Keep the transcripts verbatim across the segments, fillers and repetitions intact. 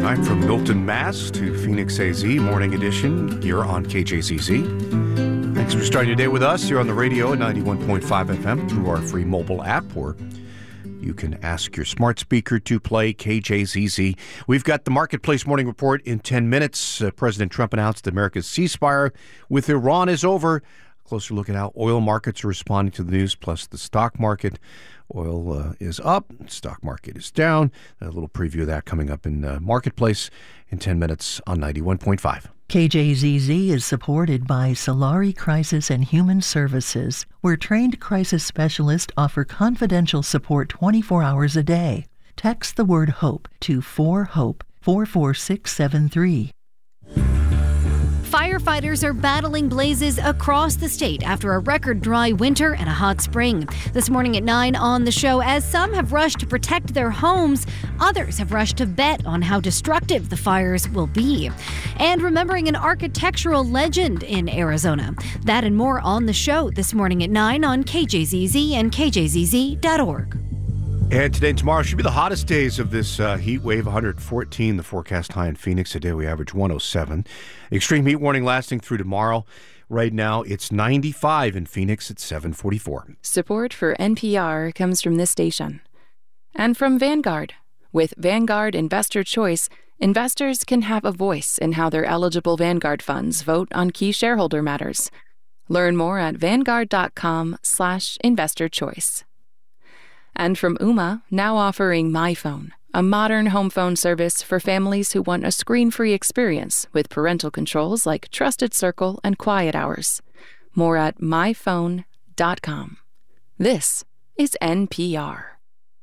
Time from Milton, Mass to Phoenix A Z, Morning Edition here on K J Z Z. Thanks for starting your day with us here on the radio at ninety-one point five F M through our free mobile app, or you can ask your smart speaker to play K J Z Z. We've got the Marketplace Morning Report in ten minutes. Uh, President Trump announced that America's ceasefire with Iran is over. Closer look at how oil markets are responding to the news, plus the stock market. Oil uh, is up, stock market is down. A little preview of that coming up in uh, Marketplace in ten minutes on ninety-one point five. K J Z Z is supported by Solari Crisis and Human Services, where trained crisis specialists offer confidential support twenty-four hours a day. Text the word HOPE to four HOPE four four six seven three. Firefighters are battling blazes across the state after a record dry winter and a hot spring. This morning at nine on the show, as some have rushed to protect their homes, others have rushed to bet on how destructive the fires will be. And remembering an architectural legend in Arizona. That and more on the show this morning at nine on K J Z Z and K J Z Z dot org. And today and tomorrow should be the hottest days of this uh, heat wave. one hundred fourteen, the forecast high in Phoenix. Today we average one oh seven. Extreme heat warning lasting through tomorrow. Right now it's ninety-five in Phoenix at seven forty-four. Support for N P R comes from this station. And from Vanguard. With Vanguard Investor Choice, investors can have a voice in how their eligible Vanguard funds vote on key shareholder matters. Learn more at vanguard.com slash investor choice. And from Ooma, now offering MyPhone, a modern home phone service for families who want a screen-free experience with parental controls like Trusted Circle and Quiet Hours. More at my phone dot com. This is N P R.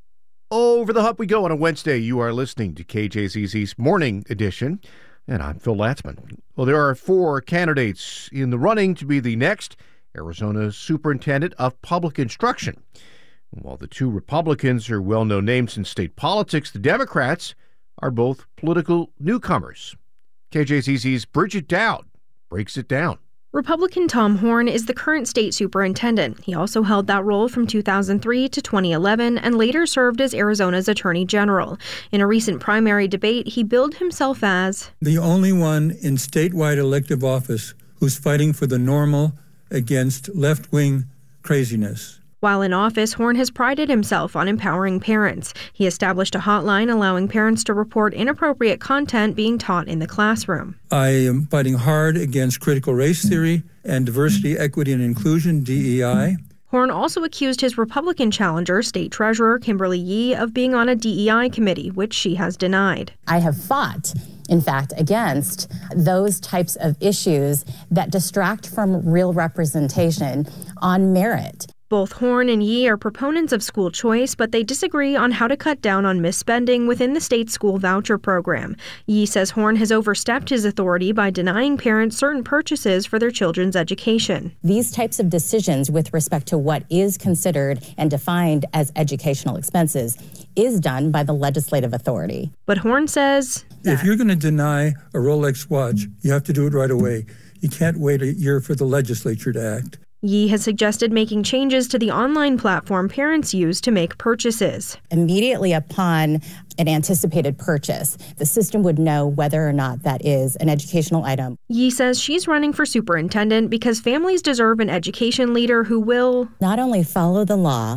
Over the hump we go on a Wednesday. You are listening to K J Z Z's Morning Edition, and I'm Phil Latzman. Well, there are four candidates in the running to be the next Arizona Superintendent of Public Instruction. While the two Republicans are well-known names in state politics, the Democrats are both political newcomers. K J Z Z's Bridget Dowd breaks it down. Republican Tom Horne is the current state superintendent. He also held that role from two thousand three to twenty eleven and later served as Arizona's attorney general. In a recent primary debate, he billed himself as the only one in statewide elective office who's fighting for the normal against left-wing craziness. While in office, Horne has prided himself on empowering parents. He established a hotline allowing parents to report inappropriate content being taught in the classroom. I am fighting hard against critical race theory and diversity, equity, and inclusion, D E I. Horne also accused his Republican challenger, State Treasurer Kimberly Yee, of being on a D E I committee, which she has denied. I have fought, in fact, against those types of issues that distract from real representation on merit. Both Horne and Yee are proponents of school choice, but they disagree on how to cut down on misspending within the state's school voucher program. Yee says Horne has overstepped his authority by denying parents certain purchases for their children's education. These types of decisions with respect to what is considered and defined as educational expenses is done by the legislative authority. But Horne says, if you're going to deny a Rolex watch, you have to do it right away. You can't wait a year for the legislature to act. Yee has suggested making changes to the online platform parents use to make purchases. Immediately upon an anticipated purchase, the system would know whether or not that is an educational item. Yee says she's running for superintendent because families deserve an education leader who will not only follow the law,